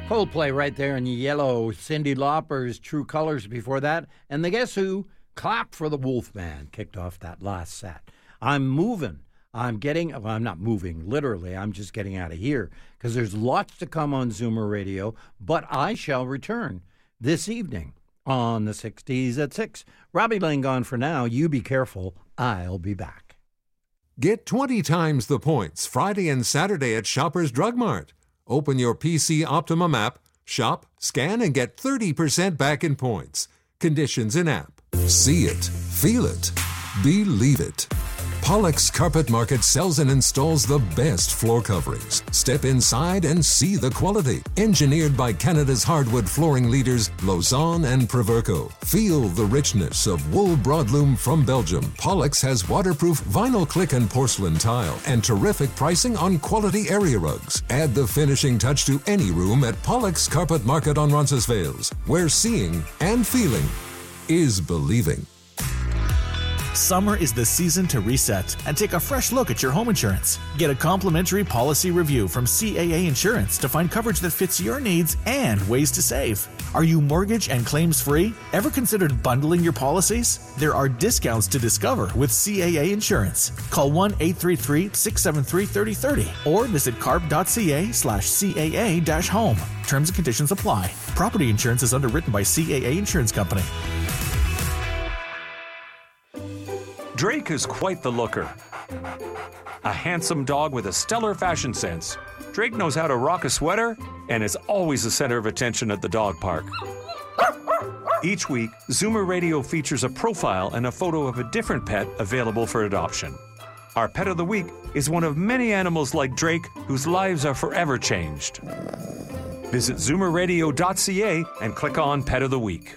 Coldplay right there in yellow. Cyndi Lauper's True Colors before that. And the Guess Who? Clap for the Wolfman kicked off that last set. I'm moving. I'm not moving literally. I'm just getting out of here because there's lots to come on Zoomer Radio. But I shall return this evening on the 60s at 6. Robbie Lane gone for now. You be careful. I'll be back. Get 20 times the points Friday and Saturday at Shoppers Drug Mart. Open your PC Optimum app, shop, scan, and get 30% back in points. Conditions in app. See it, feel it, believe it. Pollux Carpet Market sells and installs the best floor coverings. Step inside and see the quality. Engineered by Canada's hardwood flooring leaders, Lausanne and Proverco. Feel the richness of wool broadloom from Belgium. Pollux has waterproof vinyl click and porcelain tile and terrific pricing on quality area rugs. Add the finishing touch to any room at Pollux Carpet Market on Roncesvalles, where seeing and feeling is believing. Summer is the season to reset and take a fresh look at your home insurance. Get a complimentary policy review from CAA Insurance to find coverage that fits your needs and ways to save. Are you mortgage and claims free? Ever considered bundling your policies? There are discounts to discover with CAA Insurance. Call 1-833-673-3030 or visit carp.ca/CAA-home. Terms and conditions apply. Property insurance is underwritten by CAA Insurance Company. Drake is quite the looker. A handsome dog with a stellar fashion sense. Drake knows how to rock a sweater and is always the center of attention at the dog park. Each week, Zoomer Radio features a profile and a photo of a different pet available for adoption. Our Pet of the Week is one of many animals like Drake whose lives are forever changed. Visit zoomerradio.ca and click on Pet of the Week.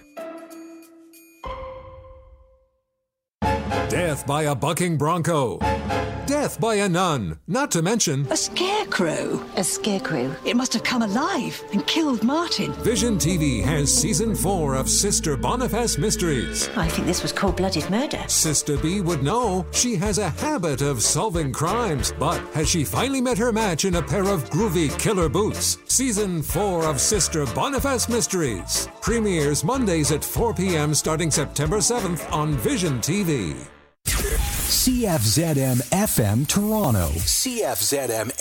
Death by a bucking bronco. Death by a nun. Not to mention a scarecrow. A scarecrow. It must have come alive and killed Martin. Vision TV has season 4 of Sister Boniface Mysteries. I think this was cold-blooded murder. Sister B would know. She has a habit of solving crimes. But has she finally met her match in a pair of groovy killer boots? Season 4 of Sister Boniface Mysteries. Premieres Mondays at 4 p.m. starting September 7th on Vision TV. CFZM FM Toronto. CFZM